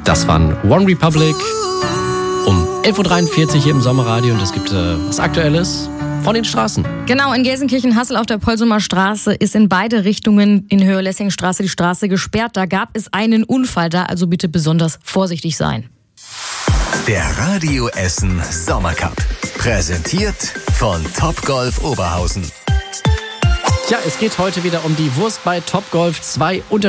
Das waren One Republic um 11.43 Uhr hier im Sommerradio und es gibt was Aktuelles von den Straßen. Genau, in Gelsenkirchen-Hassel auf der Polsumer Straße ist in beide Richtungen in Höhe-Lessing-Straße die Straße gesperrt. Da gab es einen Unfall, da also bitte besonders vorsichtig sein. Der Radio Essen Sommercup. Präsentiert von Topgolf Oberhausen. Ja, es geht heute wieder um die Wurst bei Topgolf. 2